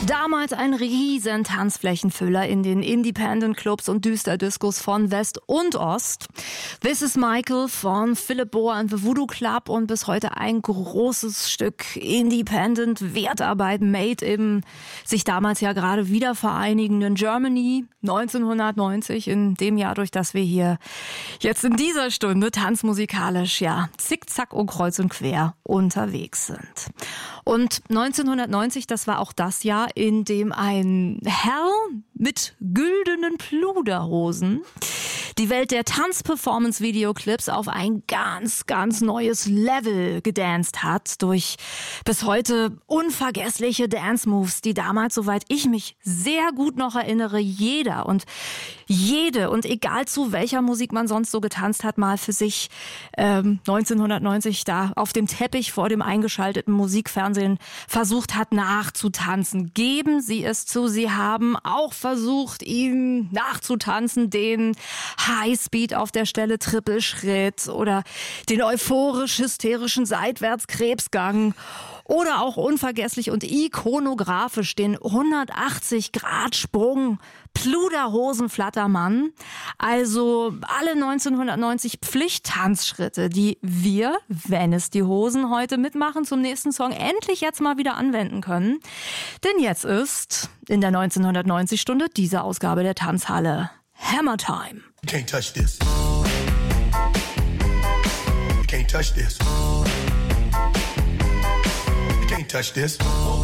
Damals ein riesen Tanzflächenfüller in den Independent-Clubs und Düsterdiscos von West und Ost. This is Michael von Philip Bohr and the Voodoo Club und bis heute ein großes Stück Independent-Wertarbeit made im sich damals ja gerade wieder vereinigenden Germany 1990, in dem Jahr, durch das wir hier jetzt in dieser Stunde tanzmusikalisch ja zickzack und kreuz und quer unterwegs sind. Und 1990, das war auch das Jahr, in dem ein Herr mit güldenen Pluderhosen die Welt der Tanz-Performance-Videoclips auf ein ganz, ganz neues Level gedanced hat durch bis heute unvergessliche Dance-Moves, die damals, soweit ich mich sehr gut noch erinnere, jeder und jede und egal zu welcher Musik man sonst so getanzt hat, mal für sich 1990 da auf dem Teppich vor dem eingeschalteten Musikfernsehen versucht hat nachzutanzen. Geben Sie es zu, Sie haben auch versucht, ihm nachzutanzen, den Highspeed auf der Stelle Trippelschritt oder den euphorisch-hysterischen Seitwärtskrebsgang oder auch unvergesslich und ikonografisch den 180-Grad-Sprung Pluderhosenflattermann. Also alle 1990 Pflichttanzschritte, die wir, wenn es die Hosen heute mitmachen, zum nächsten Song endlich jetzt mal wieder anwenden können. Denn jetzt ist in der 1990-Stunde diese Ausgabe der Tanzhalle Hammer Time. You can't touch this. You can't touch this. You can't touch this.